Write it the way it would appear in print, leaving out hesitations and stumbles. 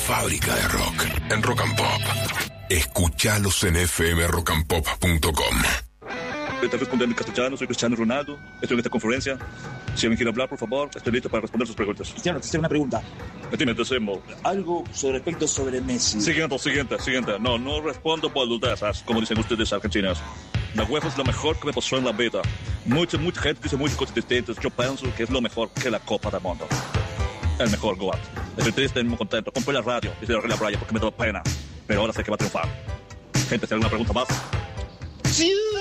fábrica de rock en Rock and Pop. Escuchalos en fmrockandpop.com. Te respondo en castellano, soy Cristiano Ronaldo, estoy en esta conferencia. Si alguien quiere hablar, por favor, estoy listo para responder sus preguntas. Cristiano, te hago una pregunta. Dime, decimos. Algo respecto sobre Messi. Siguiente. No respondo boludeces, como dicen ustedes argentinos. La UEFA es lo mejor que me pasó en la vida. Mucha gente dice muchas cosas distintas. Yo pienso que es lo mejor que la Copa del Mundo. El mejor Goat. Estoy triste y muy contento. Compré la radio y se la arreglé a Brian porque me da pena. Pero ahora sé que va a triunfar. Gente, ¿hay alguna pregunta más? Sí.